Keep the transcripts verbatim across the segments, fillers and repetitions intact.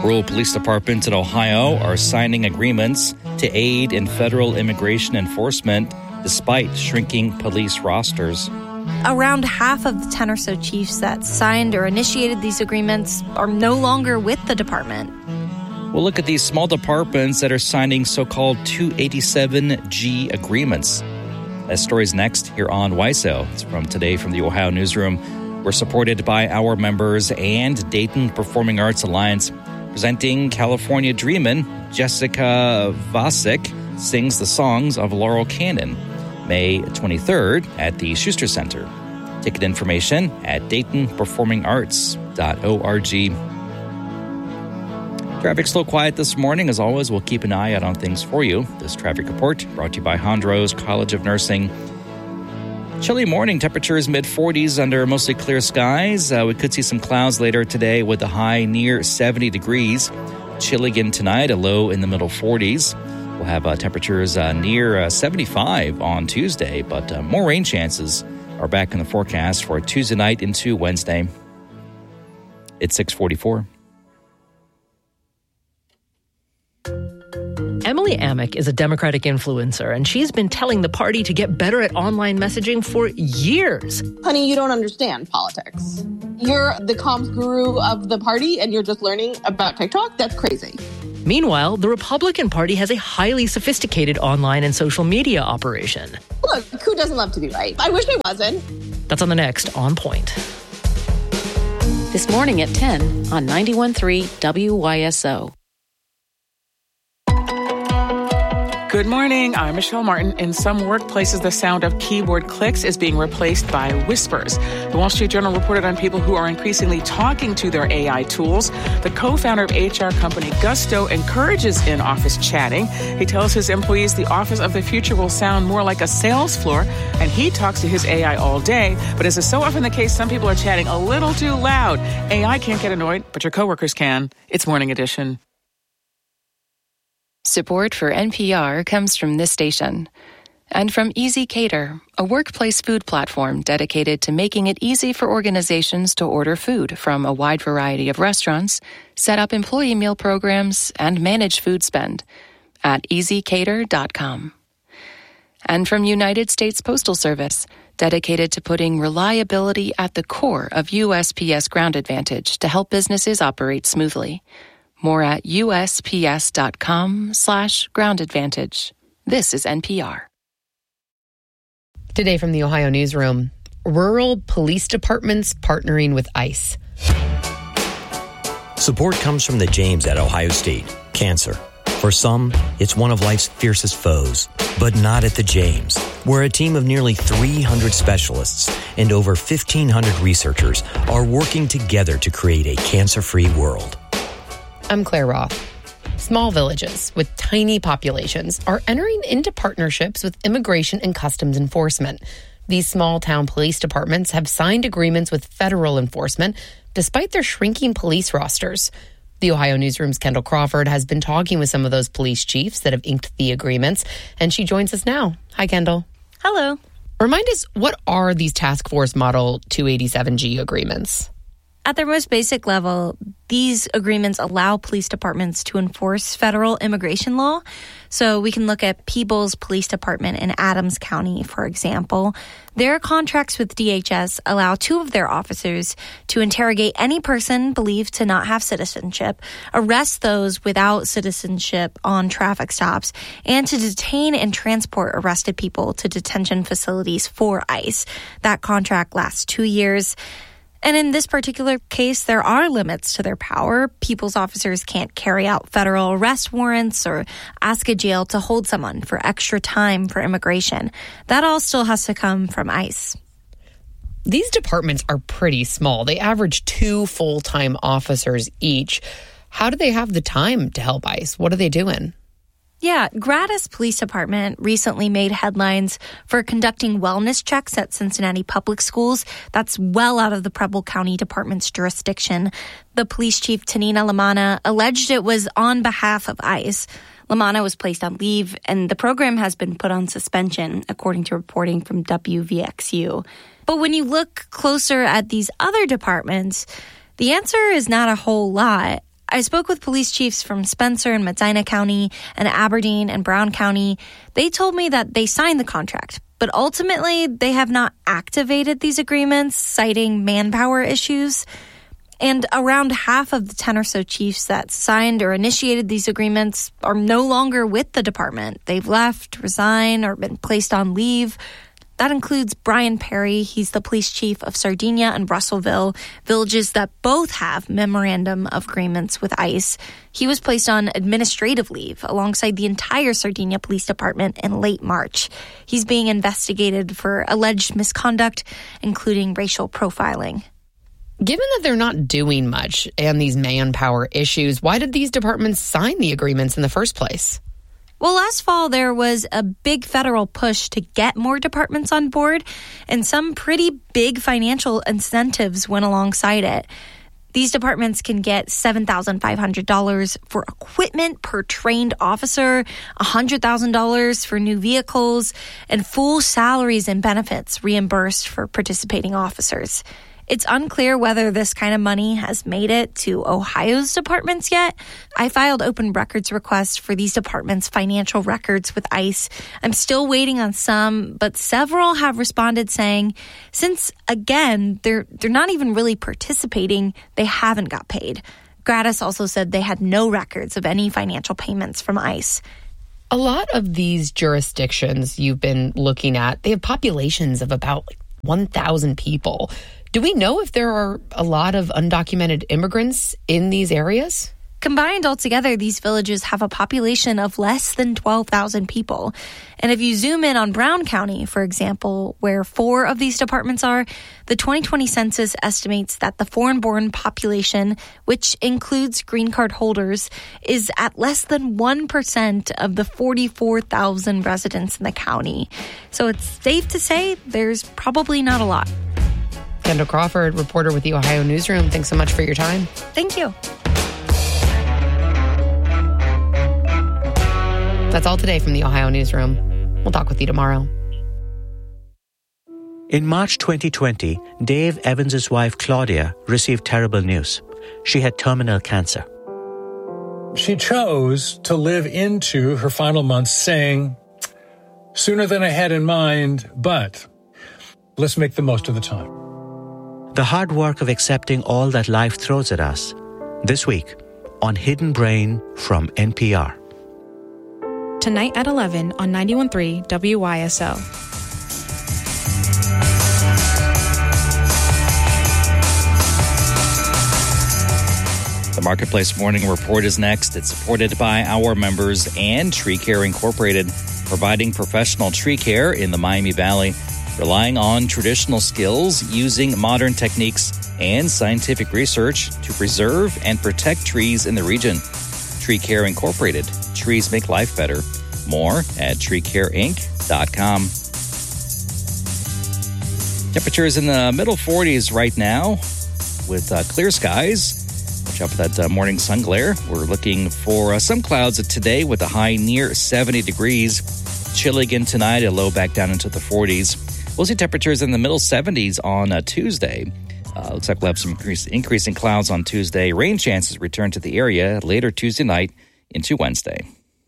Rural police departments in Ohio are signing agreements to aid in federal immigration enforcement despite shrinking police rosters. Around half of the ten or so chiefs that signed or initiated these agreements are no longer with the department. We'll look at these small departments that are signing so-called two eighty-seven G agreements. That story's next here on W I S O. It's from today from the Ohio Newsroom. We're supported by our members and Dayton Performing Arts Alliance. Presenting California Dreamin', Jessica Vasic sings the songs of Laurel Cannon. May twenty-third at the Schuster Center. Ticket information at dayton performing arts dot org. Traffic's still quiet this morning. As always, we'll keep an eye out on things for you. This traffic report brought to you by Hondros College of Nursing. Chilly morning, temperatures mid forties under mostly clear skies. Uh, we could see some clouds later today with a high near seventy degrees. Chilly again tonight, a low in the middle forties. We'll have uh, temperatures uh, near uh, seventy-five on Tuesday, but uh, more rain chances are back in the forecast for Tuesday night into Wednesday. It's six forty-four. Emily Amick is a Democratic influencer, and she's been telling the party to get better at online messaging for years. Honey, you don't understand politics. You're the comms guru of the party, and you're just learning about TikTok? That's crazy. Meanwhile, the Republican Party has a highly sophisticated online and social media operation. Look, who doesn't love to be right? I wish I wasn't. That's on the next On Point. This morning at ten on ninety-one point three W Y S O. Good morning. I'm Michelle Martin. In some workplaces, the sound of keyboard clicks is being replaced by whispers. The Wall Street Journal reported on people who are increasingly talking to their A I tools. The co-founder of H R company Gusto encourages in-office chatting. He tells his employees the office of the future will sound more like a sales floor, and he talks to his A I all day. But as is so often the case, some people are chatting a little too loud. A I can't get annoyed, but your coworkers can. It's Morning Edition. Support for N P R comes from this station and from Easy Cater, a workplace food platform dedicated to making it easy for organizations to order food from a wide variety of restaurants, set up employee meal programs, and manage food spend at easy cater dot com. And from United States Postal Service, dedicated to putting reliability at the core of U S P S Ground Advantage to help businesses operate smoothly. More at usps.com slash ground advantage. This is N P R. Today from the Ohio Newsroom, rural police departments partnering with ICE. Support comes from the James at Ohio State. Cancer. For some, it's one of life's fiercest foes, but not at the James, where a team of nearly three hundred specialists and over fifteen hundred researchers are working together to create a cancer-free world. I'm Claire Roth. Small villages with tiny populations are entering into partnerships with immigration and customs enforcement. These small town police departments have signed agreements with federal enforcement despite their shrinking police rosters. The Ohio Newsroom's Kendall Crawford has been talking with some of those police chiefs that have inked the agreements, and she joins us now. Hi, Kendall. Hello. Remind us, what are these Task Force Model two eighty-seven G agreements? At their most basic level, these agreements allow police departments to enforce federal immigration law. So we can look at Peebles Police Department in Adams County, for example. Their contracts with D H S allow two of their officers to interrogate any person believed to not have citizenship, arrest those without citizenship on traffic stops, and to detain and transport arrested people to detention facilities for ICE. That contract lasts two years. And in this particular case, there are limits to their power. People's officers can't carry out federal arrest warrants or ask a jail to hold someone for extra time for immigration. That all still has to come from ICE. These departments are pretty small. They average two full-time officers each. How do they have the time to help ICE? What are they doing? Yeah, Gratis Police Department recently made headlines for conducting wellness checks at Cincinnati public schools. That's well out of the Preble County Department's jurisdiction. The police chief, Tanina Lamanna, alleged it was on behalf of ICE. Lamanna was placed on leave, and the program has been put on suspension, according to reporting from W V X U. But when you look closer at these other departments, the answer is not a whole lot. I spoke with police chiefs from Spencer and Medina County and Aberdeen and Brown County. They told me that they signed the contract, but ultimately they have not activated these agreements, citing manpower issues. And around half of the ten or so chiefs that signed or initiated these agreements are no longer with the department. They've left, resigned, or been placed on leave. That includes Brian Perry. He's the police chief of Sardinia and Russellville, villages that both have memorandum of agreements with ICE. He was placed on administrative leave alongside the entire Sardinia Police Department in late March. He's being investigated for alleged misconduct, including racial profiling. Given that they're not doing much and these manpower issues, why did these departments sign the agreements in the first place? Well, last fall, there was a big federal push to get more departments on board, and some pretty big financial incentives went alongside it. These departments can get seven thousand five hundred dollars for equipment per trained officer, one hundred thousand dollars for new vehicles, and full salaries and benefits reimbursed for participating officers. It's unclear whether this kind of money has made it to Ohio's departments yet. I filed open records requests for these departments' financial records with ICE. I'm still waiting on some, but several have responded saying, since, again, they're they're not even really participating, they haven't got paid. Gratis also said they had no records of any financial payments from ICE. A lot of these jurisdictions you've been looking at, they have populations of about like one thousand people. Do we know if there are a lot of undocumented immigrants in these areas? Combined altogether, these villages have a population of less than twelve thousand people. And if you zoom in on Brown County, for example, where four of these departments are, the twenty twenty census estimates that the foreign-born population, which includes green card holders, is at less than one percent of the forty-four thousand residents in the county. So it's safe to say there's probably not a lot. Kendall Crawford, reporter with the Ohio Newsroom. Thanks so much for your time. Thank you. That's all today from the Ohio Newsroom. We'll talk with you tomorrow. In March twenty twenty, Dave Evans' wife, Claudia, received terrible news. She had terminal cancer. She chose to live into her final months saying, sooner than I had in mind, but let's make the most of the time. The hard work of accepting all that life throws at us. This week on Hidden Brain from N P R. Tonight at eleven on ninety-one point three W Y S O. The Marketplace Morning Report is next. It's supported by our members and Tree Care Incorporated, providing professional tree care in the Miami Valley, relying on traditional skills, using modern techniques and scientific research to preserve and protect trees in the region. Tree Care Incorporated. Trees make life better. More at tree care inc dot com. Temperatures in the middle forties right now with uh, clear skies. Watch out for that uh, morning sun glare. We're looking for uh, some clouds today with a high near seventy degrees. Chilly again tonight, a low back down into the forties. We'll see temperatures in the middle seventies on uh, Tuesday. Uh, looks like we'll have some increase, increasing clouds on Tuesday. Rain chances return to the area later Tuesday night into Wednesday.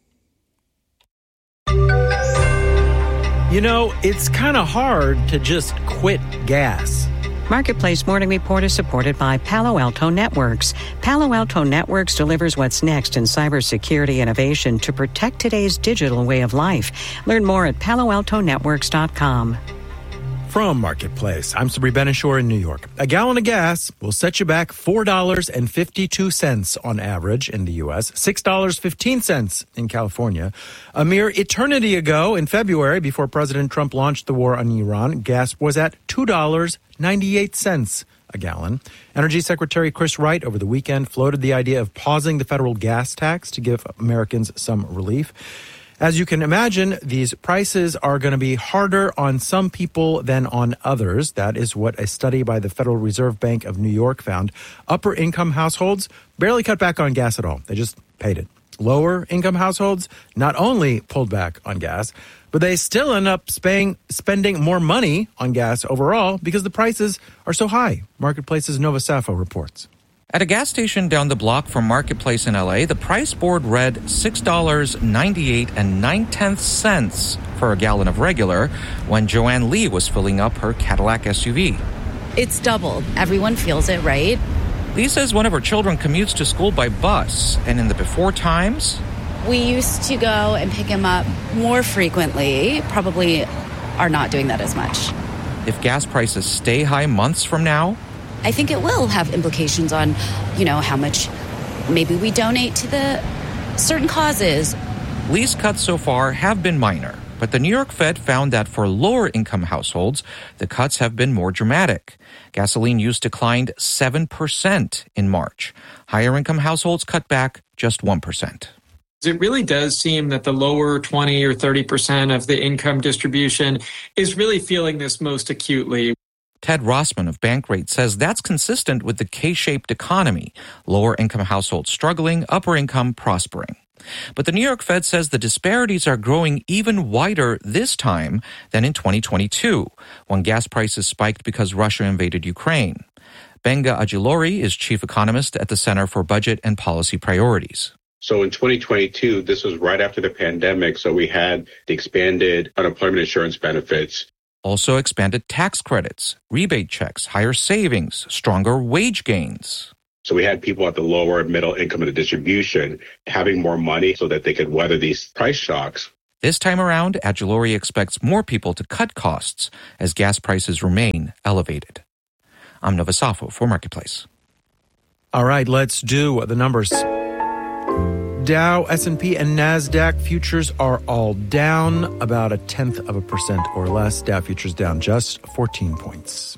You know, it's kind of hard to just quit gas. Marketplace Morning Report is supported by Palo Alto Networks. Palo Alto Networks delivers what's next in cybersecurity innovation to protect today's digital way of life. Learn more at palo alto networks dot com. From Marketplace, I'm Sabri Benishore in New York. A gallon of gas will set you back four dollars and fifty-two cents on average in the U S, six dollars and fifteen cents in California. A mere eternity ago, in February, before President Trump launched the war on Iran, gas was at two dollars and ninety-eight cents a gallon. Energy Secretary Chris Wright over the weekend floated the idea of pausing the federal gas tax to give Americans some relief. As you can imagine, these prices are going to be harder on some people than on others. That is what a study by the Federal Reserve Bank of New York found. Upper income households barely cut back on gas at all. They just paid it. Lower income households not only pulled back on gas, but they still end up spending, spending more money on gas overall because the prices are so high. Marketplace's Nova Safo reports. At a gas station down the block from Marketplace in L A, the price board read six dollars and ninety-eight cents and nine cents for a gallon of regular when Joanne Lee was filling up her Cadillac S U V. It's doubled. Everyone feels it, right? Lee says one of her children commutes to school by bus, and in the before times, we used to go and pick him up more frequently, probably are not doing that as much. If gas prices stay high months from now, I think it will have implications on, you know, how much maybe we donate to the certain causes. Lee's cuts so far have been minor, but the New York Fed found that for lower-income households, the cuts have been more dramatic. Gasoline use declined seven percent in March. Higher-income households cut back just one percent. It really does seem that the lower twenty or thirty percent of the income distribution is really feeling this most acutely. Ted Rossman of Bankrate says that's consistent with the K-shaped economy, lower-income households struggling, upper-income prospering. But the New York Fed says the disparities are growing even wider this time than in twenty twenty-two, when gas prices spiked because Russia invaded Ukraine. Benga Ajilori is chief economist at the Center for Budget and Policy Priorities. So in twenty twenty-two, this was right after the pandemic, so we had the expanded unemployment insurance benefits. Also expanded tax credits, rebate checks, higher savings, stronger wage gains. So we had people at the lower and middle income of the distribution having more money so that they could weather these price shocks. This time around, Ajilori expects more people to cut costs as gas prices remain elevated. I'm Nova Safo for Marketplace. All right, let's do the numbers. Dow, S and P, and NASDAQ futures are all down about a tenth of a percent or less. Dow futures down just fourteen points.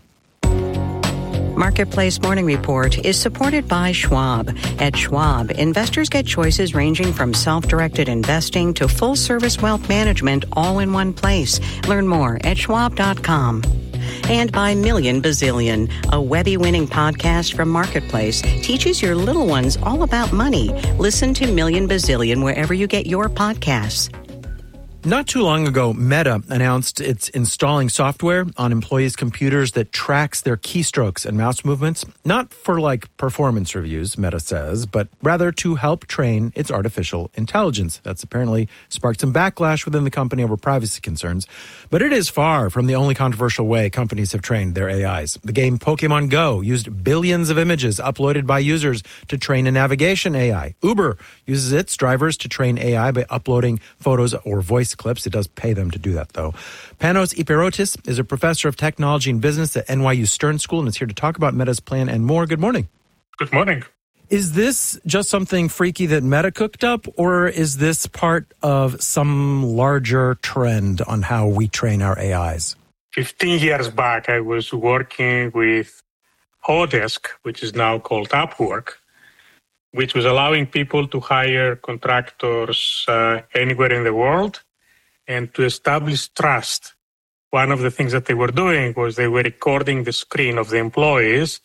Marketplace Morning Report is supported by Schwab. At Schwab, investors get choices ranging from self-directed investing to full-service wealth management all in one place. Learn more at schwab dot com. And by Million Bazillion, a Webby-winning podcast from Marketplace, teaches your little ones all about money. Listen to Million Bazillion wherever you get your podcasts. Not too long ago, Meta announced it's installing software on employees' computers that tracks their keystrokes and mouse movements, not for like performance reviews, Meta says, but rather to help train its artificial intelligence. That's apparently sparked some backlash within the company over privacy concerns, but it is far from the only controversial way companies have trained their A Is. The game Pokemon Go used billions of images uploaded by users to train a navigation A I. Uber uses its drivers to train A I by uploading photos or voice clips. It does pay them to do that, though. Panos Iperotis is a professor of technology and business at N Y U Stern School and is here to talk about Meta's plan and more. Good morning. Good morning. Is this just something freaky that Meta cooked up, or is this part of some larger trend on how we train our A Is? Fifteen years back, I was working with Odesk, which is now called Upwork, which was allowing people to hire contractors uh, anywhere in the world and to establish trust. One of the things that they were doing was they were recording the screen of the employees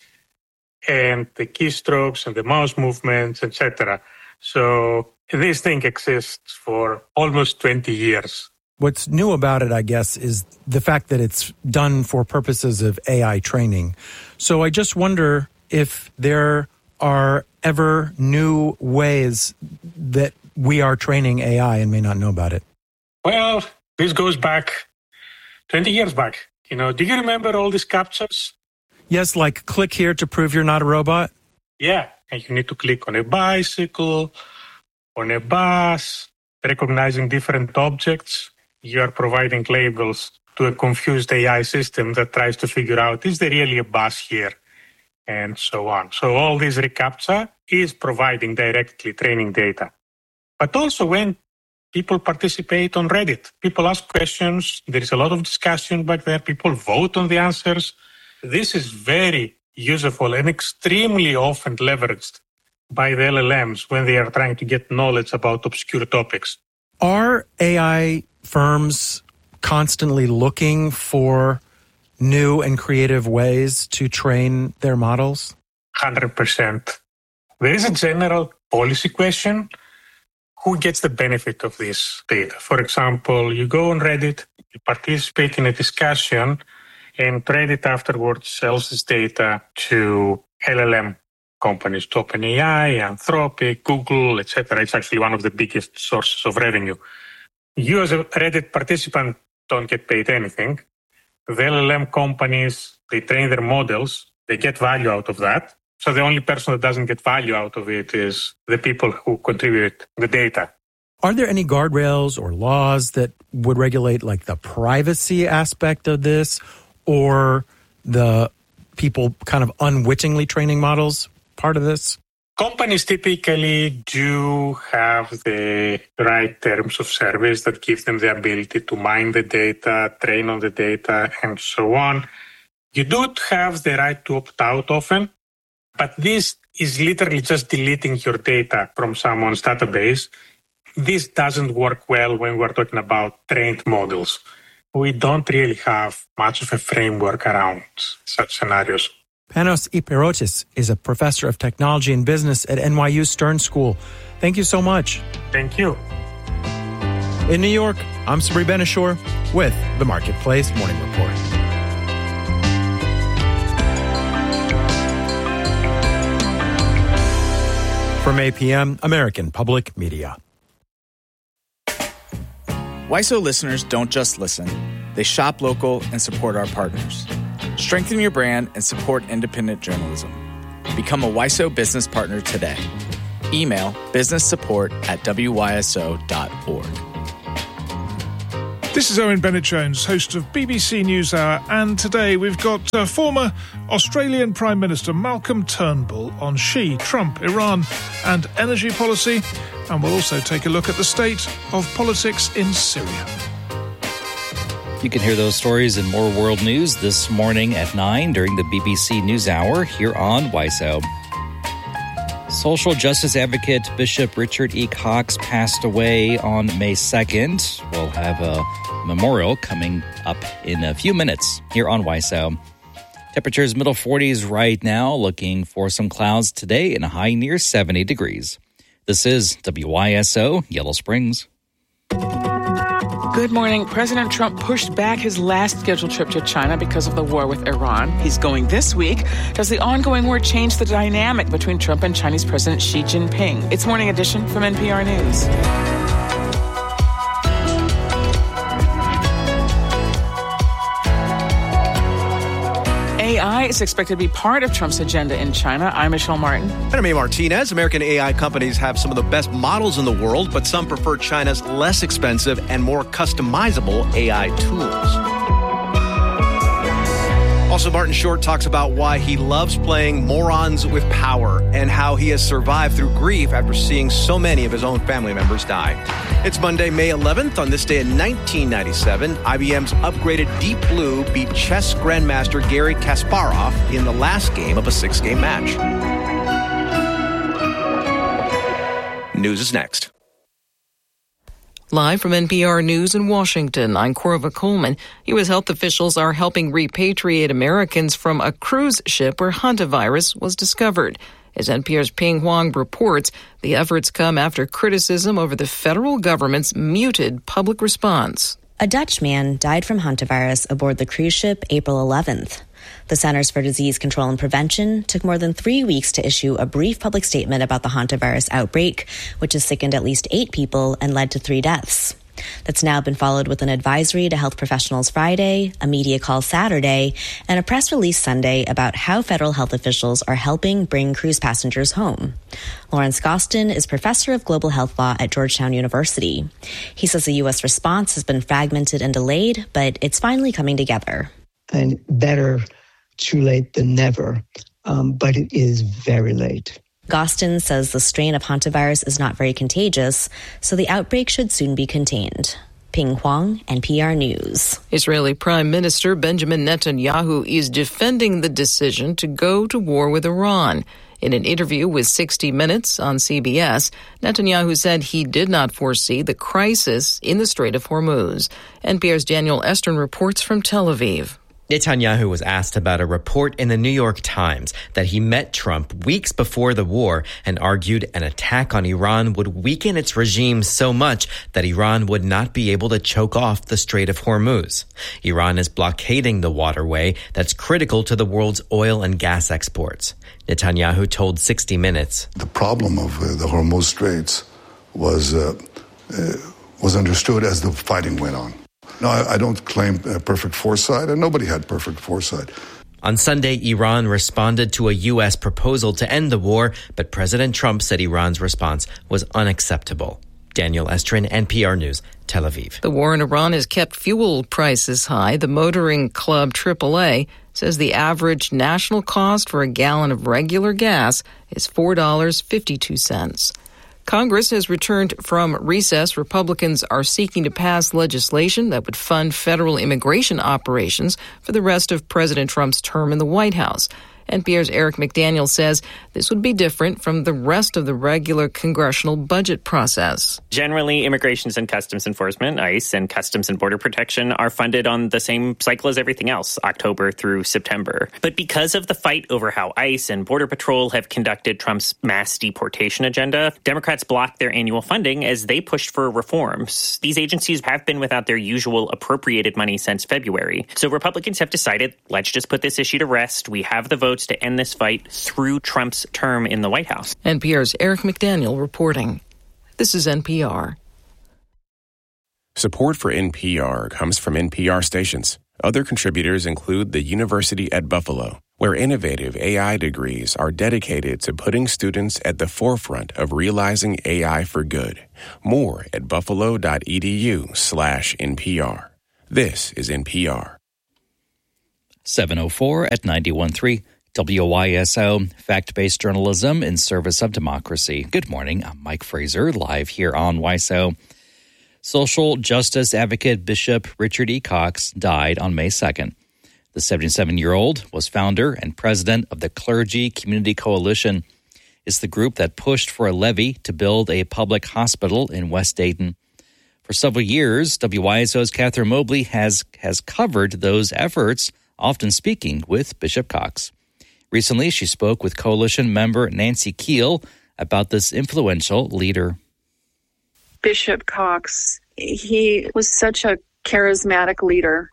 and the keystrokes and the mouse movements, et cetera. So this thing exists for almost twenty years. What's new about it, I guess, is the fact that it's done for purposes of A I training. So I just wonder if there are ever new ways that we are training A I and may not know about it. Well, this goes back twenty years back. You know, do you remember all these captchas? Yes, like click here to prove you're not a robot? Yeah, and you need to click on a bicycle, on a bus, recognizing different objects. You are providing labels to a confused A I system that tries to figure out, is there really a bus here? And so on. So all this reCAPTCHA is providing directly training data. But also when people participate on Reddit, people ask questions, there is a lot of discussion back there, people vote on the answers. This is very useful and extremely often leveraged by the L L Ms when they are trying to get knowledge about obscure topics. Are A I firms constantly looking for new and creative ways to train their models? one hundred percent. There is a general policy question. Who gets the benefit of this data? For example, you go on Reddit, you participate in a discussion, and Reddit afterwards sells this data to L L M. companies to OpenAI, Anthropic, Google, et cetera. It's actually one of the biggest sources of revenue. You as a Reddit participant don't get paid anything. The L L M companies, they train their models, they get value out of that. So the only person that doesn't get value out of it is the people who contribute the data. Are there any guardrails or laws that would regulate like the privacy aspect of this, or the people kind of unwittingly training models part of this? Companies typically do have the right terms of service that give them the ability to mine the data, train on the data, and so on. You do have the right to opt out often, but this is literally just deleting your data from someone's database. This doesn't work well when we're talking about trained models. We don't really have much of a framework around such scenarios. Panos Iperotis is a professor of technology and business at N Y U Stern School. Thank you so much. Thank you. In New York, I'm Sabri Ben-Achour with the Marketplace Morning Report. From A P M, American Public Media. W I S O listeners don't just listen. They shop local and support our partners. Strengthen your brand and support independent journalism. Become a W I S O business partner today. Email businesssupport at w y s o dot org. This is Owen Bennett-Jones, host of B B C NewsHour, and today we've got uh, former Australian Prime Minister Malcolm Turnbull on Xi, Trump, Iran and energy policy, and we'll also take a look at the state of politics in Syria. You can hear those stories and more world news this morning at nine during the B B C NewsHour here on W I S O. Social justice advocate Bishop Richard E. Cox passed away on May second. We'll have a memorial coming up in a few minutes here on W I S O. Temperatures middle forties right now, looking for some clouds today and a high near seventy degrees. This is W I S O Yellow Springs. Good morning. President Trump pushed back his last scheduled trip to China because of the war with Iran. He's going this week. Does the ongoing war change the dynamic between Trump and Chinese President Xi Jinping? It's Morning Edition from N P R News. A I is expected to be part of Trump's agenda in China. I'm Michelle Martin. And I'm A. Martinez. American A I companies have some of the best models in the world, but some prefer China's less expensive and more customizable A I tools. Also, Martin Short talks about why he loves playing Morons with Power and how he has survived through grief after seeing so many of his own family members die. It's Monday, May eleventh. On this day in nineteen ninety-seven, I B M's upgraded Deep Blue beat chess grandmaster Garry Kasparov in the last game of a six-game match. News is next. Live from N P R News in Washington, I'm Corva Coleman. U S health officials are helping repatriate Americans from a cruise ship where hantavirus was discovered. As N P R's Ping Huang reports, the efforts come after criticism over the federal government's muted public response. A Dutch man died from hantavirus aboard the cruise ship April eleventh. The Centers for Disease Control and Prevention took more than three weeks to issue a brief public statement about the hantavirus outbreak, which has sickened at least eight people and led to three deaths. That's now been followed with an advisory to health professionals Friday, a media call Saturday, and a press release Sunday about how federal health officials are helping bring cruise passengers home. Lawrence Gostin is professor of global health law at Georgetown University. He says the U S response has been fragmented and delayed, but it's finally coming together. And better too late than never, um, but it is very late. Gostin says the strain of hantavirus is not very contagious, so the outbreak should soon be contained. Ping Huang, N P R News. Israeli Prime Minister Benjamin Netanyahu is defending the decision to go to war with Iran. In an interview with sixty minutes on C B S, Netanyahu said he did not foresee the crisis in the Strait of Hormuz. N P R's Daniel Estern reports from Tel Aviv. Netanyahu was asked about a report in the New York Times that he met Trump weeks before the war and argued an attack on Iran would weaken its regime so much that Iran would not be able to choke off the Strait of Hormuz. Iran is blockading the waterway that's critical to the world's oil and gas exports. Netanyahu told sixty minutes. The problem of uh, the Hormuz Straits was, uh, uh, was understood as the fighting went on. No, I don't claim perfect foresight, and nobody had perfect foresight. On Sunday, Iran responded to a U S proposal to end the war, but President Trump said Iran's response was unacceptable. Daniel Estrin, N P R News, Tel Aviv. The war in Iran has kept fuel prices high. The motoring club triple A says the average national cost for a gallon of regular gas is four dollars and fifty-two cents. Congress has returned from recess. Republicans are seeking to pass legislation that would fund federal immigration operations for the rest of President Trump's term in the White House. N P R's Eric McDaniel says this would be different from the rest of the regular congressional budget process. Generally, Immigrations and Customs Enforcement, ICE, and Customs and Border Protection are funded on the same cycle as everything else, October through September. But because of the fight over how ICE and Border Patrol have conducted Trump's mass deportation agenda, Democrats blocked their annual funding as they pushed for reforms. These agencies have been without their usual appropriated money since February. So Republicans have decided, let's just put this issue to rest. We have the votes to end this fight through Trump's term in the White House. N P R's Eric McDaniel reporting. This is N P R. Support for N P R comes from N P R stations. Other contributors include the University at Buffalo, where innovative A I degrees are dedicated to putting students at the forefront of realizing A I for good. More at buffalo.edu slash NPR. This is N P R. seven oh four at ninety-one point three W Y S O, fact-based journalism in service of democracy. Good morning, I'm Mike Fraser, live here on Y S O. Social justice advocate Bishop Richard E. Cox died on May second. The seventy-seven-year-old was founder and president of the Clergy Community Coalition. It's the group that pushed for a levy to build a public hospital in West Dayton. For several years, W Y S O's Catherine Mobley has, has covered those efforts, often speaking with Bishop Cox. Recently, she spoke with coalition member Nancy Keel about this influential leader. Bishop Cox, he was such a charismatic leader.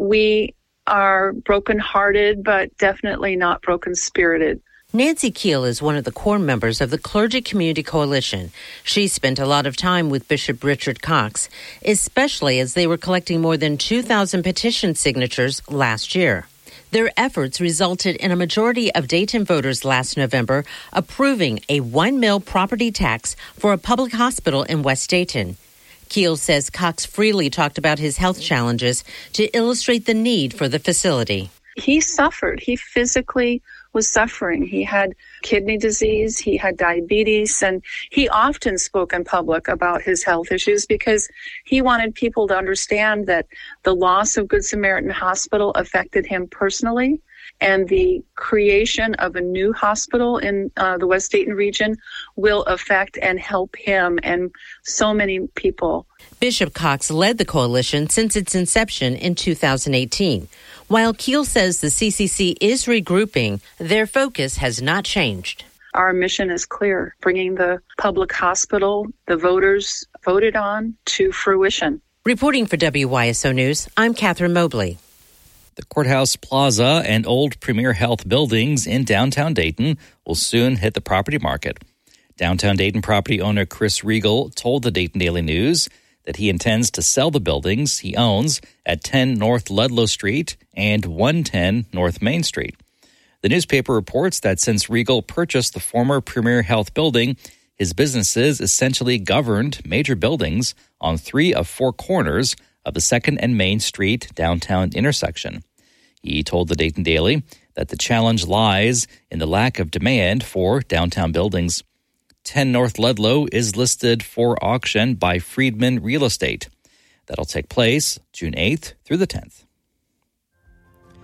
We are brokenhearted, but definitely not broken-spirited. Nancy Keel is one of the core members of the Clergy Community Coalition. She spent a lot of time with Bishop Richard Cox, especially as they were collecting more than two thousand petition signatures last year. Their efforts resulted in a majority of Dayton voters last November approving a one mil property tax for a public hospital in West Dayton. Keel says Cox freely talked about his health challenges to illustrate the need for the facility. He suffered. He physically was suffering. He had kidney disease, he had diabetes, and he often spoke in public about his health issues because he wanted people to understand that the loss of Good Samaritan Hospital affected him personally, and the creation of a new hospital in uh, the West Dayton region will affect and help him and so many people. Bishop Cox led the coalition since its inception in two thousand eighteen. While Keel says the C C C is regrouping, their focus has not changed. Our mission is clear, bringing the public hospital the voters voted on to fruition. Reporting for W Y S O News, I'm Catherine Mobley. The Courthouse Plaza and old Premier Health buildings in downtown Dayton will soon hit the property market. Downtown Dayton property owner Chris Regal told the Dayton Daily News that he intends to sell the buildings he owns at ten North Ludlow Street and one ten North Main Street. The newspaper reports that since Regal purchased the former Premier Health building, his businesses essentially governed major buildings on three of four corners of the second and Main Street downtown intersection. He told the Dayton Daily that the challenge lies in the lack of demand for downtown buildings. ten North Ludlow is listed for auction by Friedman Real Estate. That'll take place June eighth through the tenth.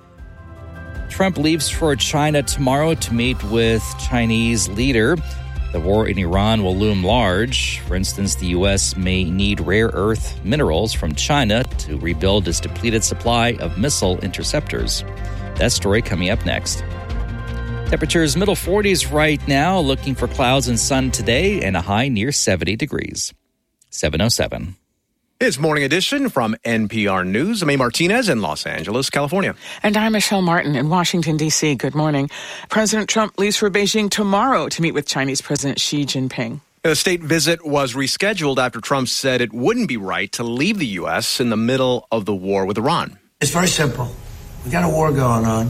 Trump leaves for China tomorrow to meet with Chinese leader. The war in Iran will loom large. For instance, the U S may need rare earth minerals from China to rebuild its depleted supply of missile interceptors. That story coming up next. Temperatures middle forties right now, looking for clouds and sun today, and a high near seventy degrees. seven oh seven. It's Morning Edition from N P R News. I'm A. Martinez in Los Angeles, California. And I'm Michelle Martin in Washington, D C. Good morning. President Trump leaves for Beijing tomorrow to meet with Chinese President Xi Jinping. The state visit was rescheduled after Trump said it wouldn't be right to leave the U S in the middle of the war with Iran. It's very simple. We got a war going on.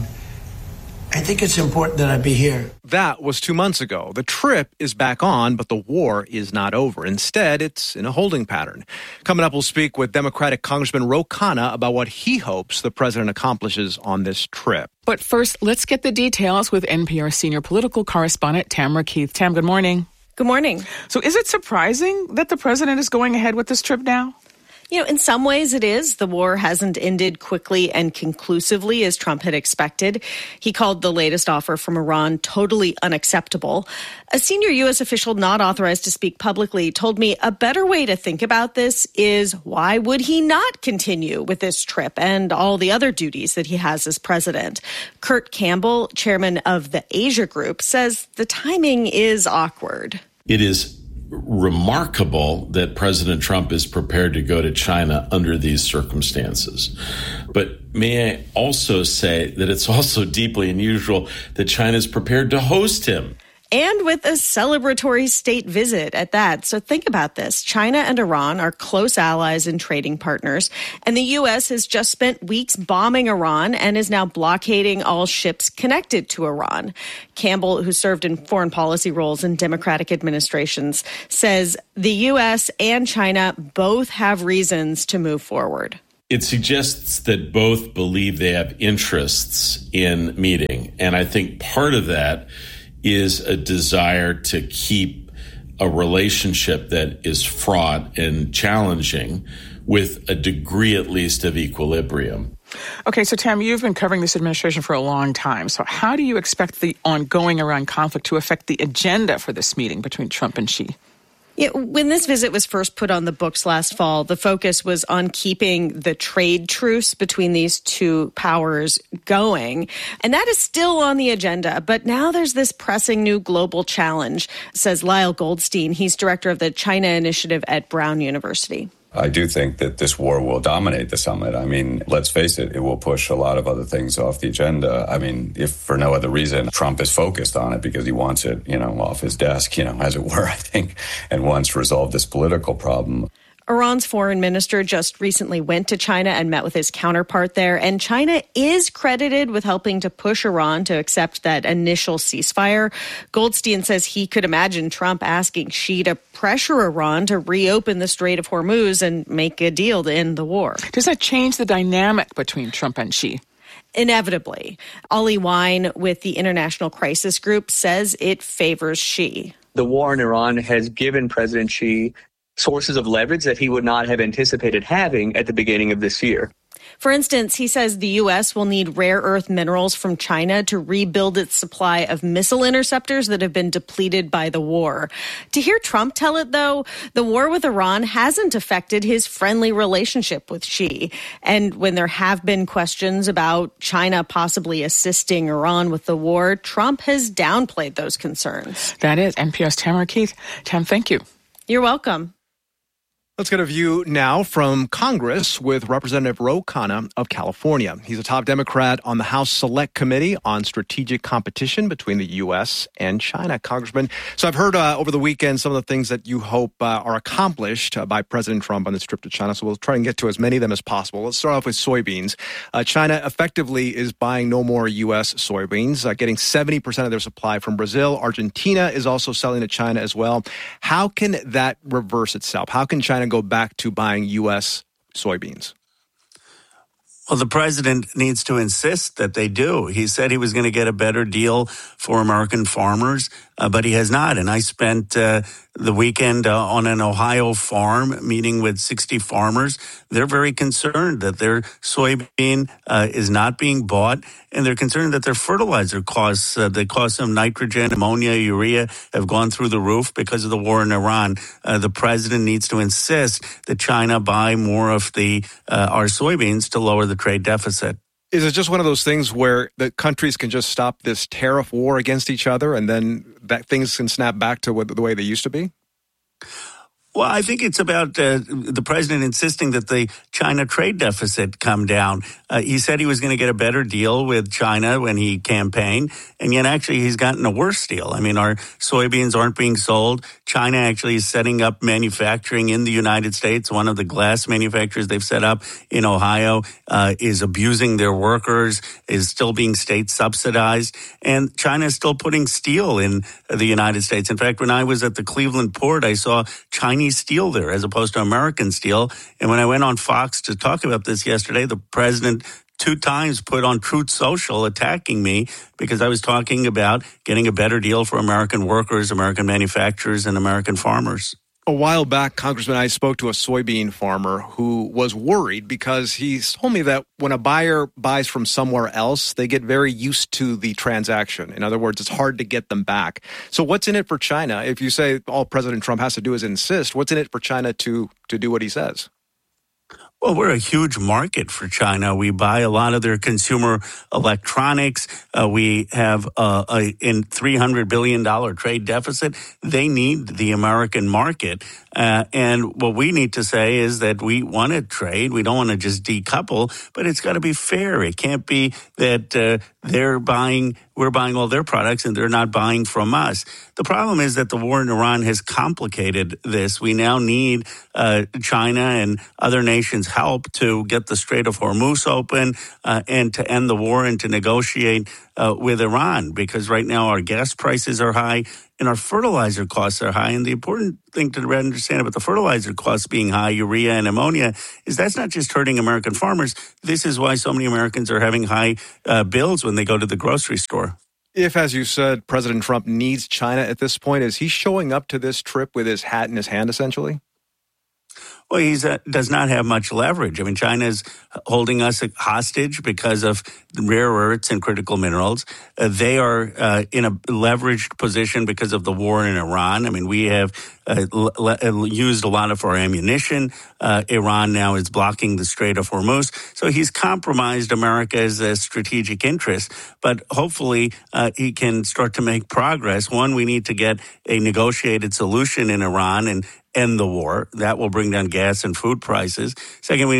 I think it's important that I be here. That was two months ago. The trip is back on, but the war is not over. Instead, it's in a holding pattern. Coming up, we'll speak with Democratic Congressman Ro Khanna about what he hopes the president accomplishes on this trip. But first, let's get the details with N P R senior political correspondent Tamara Keith. Tam, good morning. Good morning. So is it surprising that the president is going ahead with this trip now? You know, in some ways it is. The war hasn't ended quickly and conclusively as Trump had expected. He called the latest offer from Iran totally unacceptable. A senior U S official not authorized to speak publicly told me a better way to think about this is why would he not continue with this trip and all the other duties that he has as president? Kurt Campbell, chairman of the Asia Group, says the timing is awkward. It is remarkable that President Trump is prepared to go to China under these circumstances. But may I also say that it's also deeply unusual that China is prepared to host him. And with a celebratory state visit at that. So think about this. China and Iran are close allies and trading partners. And the U S has just spent weeks bombing Iran and is now blockading all ships connected to Iran. Campbell, who served in foreign policy roles in Democratic administrations, says the U S and China both have reasons to move forward. It suggests that both believe they have interests in meeting. And I think part of that is a desire to keep a relationship that is fraught and challenging with a degree at least of equilibrium. Okay, so Tam, you've been covering this administration for a long time. So how do you expect the ongoing Iran conflict to affect the agenda for this meeting between Trump and Xi? Yeah, when this visit was first put on the books last fall, the focus was on keeping the trade truce between these two powers going. And that is still on the agenda. But now there's this pressing new global challenge, says Lyle Goldstein. He's director of the China Initiative at Brown University. I do think that this war will dominate the summit. I mean, let's face it, it will push a lot of other things off the agenda. I mean, if for no other reason, Trump is focused on it because he wants it, you know, off his desk, you know, as it were, I think, and wants to resolve this political problem. Iran's foreign minister just recently went to China and met with his counterpart there. And China is credited with helping to push Iran to accept that initial ceasefire. Goldstein says he could imagine Trump asking Xi to pressure Iran to reopen the Strait of Hormuz and make a deal to end the war. Does that change the dynamic between Trump and Xi? Inevitably. Ollie Wine with the International Crisis Group says it favors Xi. The war in Iran has given President Xi sources of leverage that he would not have anticipated having at the beginning of this year. For instance, he says the U S will need rare earth minerals from China to rebuild its supply of missile interceptors that have been depleted by the war. To hear Trump tell it, though, the war with Iran hasn't affected his friendly relationship with Xi. And when there have been questions about China possibly assisting Iran with the war, Trump has downplayed those concerns. That is N P R's Tamara Keith. Tam, thank you. You're welcome. Let's get a view now from Congress with Representative Ro Khanna of California. He's a top Democrat on the House Select Committee on Strategic Competition between the U S and China. Congressman, so I've heard uh, over the weekend some of the things that you hope uh, are accomplished uh, by President Trump on this trip to China, so we'll try and get to as many of them as possible. Let's start off with soybeans. Uh, China effectively is buying no more U S soybeans, uh, getting seventy percent of their supply from Brazil. Argentina is also selling to China as well. How can that reverse itself? How can China go back to buying U S soybeans? Well, the president needs to insist that they do. He said he was going to get a better deal for American farmers, uh, but he has not. And I spent uh, the weekend uh, on an Ohio farm, meeting with sixty farmers. They're very concerned that their soybean uh, is not being bought, and they're concerned that their fertilizer costs, uh, the costs of nitrogen, ammonia, urea, have gone through the roof because of the war in Iran. Uh, the president needs to insist that China buy more of the uh, our soybeans to lower the trade deficit. Is it just one of those things where the countries can just stop this tariff war against each other and then that things can snap back to what, the way they used to be? Well, I think it's about uh, the president insisting that the China trade deficit come down. Uh, he said he was going to get a better deal with China when he campaigned, and yet actually he's gotten a worse deal. I mean, our soybeans aren't being sold. China actually is setting up manufacturing in the United States. One of the glass manufacturers they've set up in Ohio uh, is abusing their workers, is still being state subsidized, and China is still putting steel in the United States. In fact, when I was at the Cleveland port, I saw Chinese steel there as opposed to American steel. And when I went on Fox to talk about this yesterday, the president two times put on Truth Social attacking me because I was talking about getting a better deal for American workers, American manufacturers, and American farmers. A while back, Congressman, I spoke to a soybean farmer who was worried because he told me that when a buyer buys from somewhere else, they get very used to the transaction. In other words, it's hard to get them back. So what's in it for China? If you say all President Trump has to do is insist, what's in it for China to, to do what he says? Well, we're a huge market for China. We buy a lot of their consumer electronics. Uh, we have uh, a in three hundred billion dollars trade deficit. They need the American market. Uh, and what we need to say is that we want to trade. We don't want to just decouple, but it's got to be fair. It can't be that uh, they're buying, we're buying all their products and they're not buying from us. The problem is that the war in Iran has complicated this. We now need uh, China and other nations' help to get the Strait of Hormuz open uh, and to end the war and to negotiate uh, with Iran, because right now our gas prices are high and our fertilizer costs are high. And the important thing to understand about the fertilizer costs being high, urea and ammonia, is that's not just hurting American farmers. This is why so many Americans are having high uh, bills when they go to the grocery store. If, as you said, President Trump needs China at this point, is he showing up to this trip with his hat in his hand, essentially? Well, he uh, does not have much leverage. I mean, China is holding us hostage because of rare earths and critical minerals. Uh, they are uh, in a leveraged position because of the war in Iran. I mean, we have uh, l- used a lot of our ammunition. Uh, Iran now is blocking the Strait of Hormuz. So he's compromised America's uh, strategic interests. But hopefully uh, he can start to make progress. One, we need to get a negotiated solution in Iran and end the war. That will bring down gas and food prices. Second, we